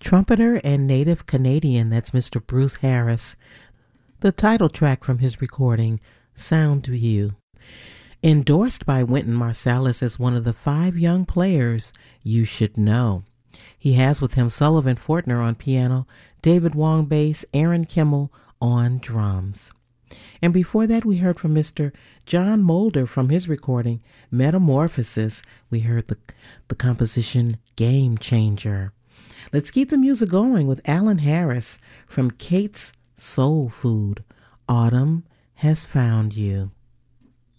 Trumpeter and native Canadian, that's Mr. Bruce Harris. The title track from his recording, Sound View. Endorsed by Wynton Marsalis as one of the 5 young players you should know. He has with him Sullivan Fortner on piano, David Wong bass, Aaron Kimmel on drums. And before that, we heard from Mr. John Mulder from his recording, Metamorphosis. We heard the composition Game Changer. Let's keep the music going with Alan Harris from Kate's Soul Food. Autumn Has Found You.